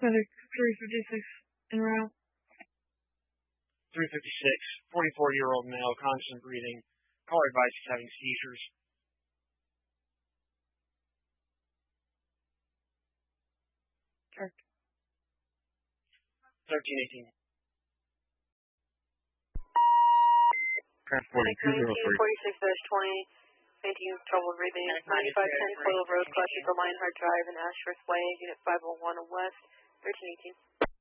Medic 356 en route. 356, 44-year-old male, constant breathing. Caller advice is having seizures. Check. 1318. Transporting 206-46-20, maintaining trouble breathing. 9510 Coil Road, Clutchy for Lionheart Drive and Ashworth Way, Unit 501 West, 1318.